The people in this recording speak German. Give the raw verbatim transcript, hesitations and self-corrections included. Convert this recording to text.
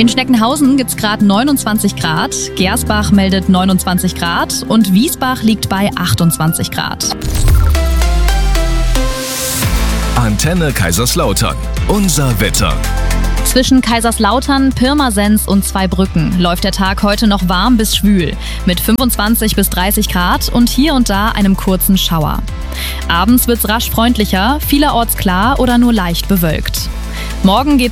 In Schneckenhausen gibt es gerade neunundzwanzig Grad, Gersbach meldet neunundzwanzig Grad und Wiesbach liegt bei achtundzwanzig Grad. Antenne Kaiserslautern. Unser Wetter. Zwischen Kaiserslautern, Pirmasens und Zweibrücken läuft der Tag heute noch warm bis schwül mit fünfundzwanzig bis dreißig Grad und hier und da einem kurzen Schauer. Abends wird's rasch freundlicher, vielerorts klar oder nur leicht bewölkt. Morgen geht's